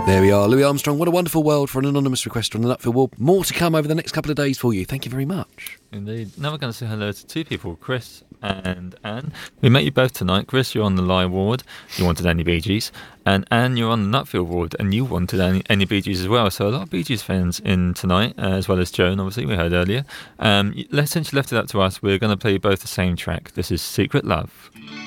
There we are, Louis Armstrong. What a wonderful world for an anonymous requester on the Nutfield Ward. More to come over the next couple of days for you. Thank you very much. Indeed. Now we're going to say hello to two people, Chris and Anne. We met you both tonight. Chris, you're on the Lie ward. You wanted any Bee Gees. And Anne, you're on the Nutfield ward, and you wanted any Bee Gees as well. So a lot of Bee Gees fans in tonight, as well as Joan, obviously, we heard earlier. Since you left it up to us, we're going to play you both the same track. This is Secret Love.